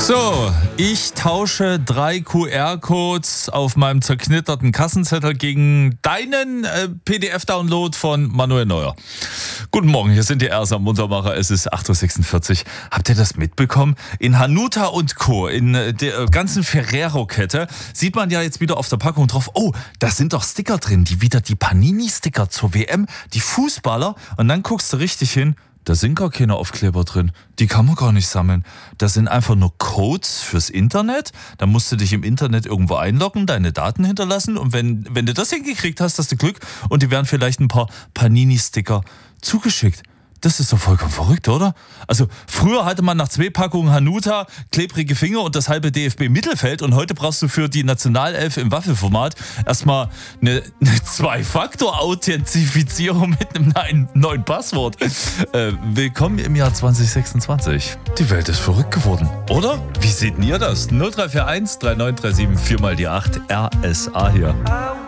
So, ich tausche 3 QR-Codes auf meinem zerknitterten Kassenzettel gegen deinen PDF-Download von Manuel Neuer. Guten Morgen, hier sind die Erster Muntermacher, es ist 8.46 Uhr. Habt ihr das mitbekommen? In Hanuta und Co., in der ganzen Ferrero-Kette, sieht man ja jetzt wieder auf der Packung drauf, oh, da sind doch Sticker drin, die Panini-Sticker zur WM, die Fußballer. Und dann guckst du richtig hin, da sind gar keine Aufkleber drin. Die kann man gar nicht sammeln. Das sind einfach nur Codes fürs Internet. Da musst du dich im Internet irgendwo einloggen, deine Daten hinterlassen. Und wenn du das hingekriegt hast, hast du Glück. Und die werden vielleicht ein paar Panini-Sticker zugeschickt. Das ist doch vollkommen verrückt, oder? Also früher hatte man nach 2 Packungen Hanuta klebrige Finger und das halbe DFB-Mittelfeld. Und heute brauchst du für die Nationalelf im Waffelformat erstmal eine 2-Faktor-Authentifizierung mit einem neuen Passwort. Willkommen im Jahr 2026. Die Welt ist verrückt geworden, oder? Wie seht ihr das? 0341 3937 4 mal die 8 RSA hier.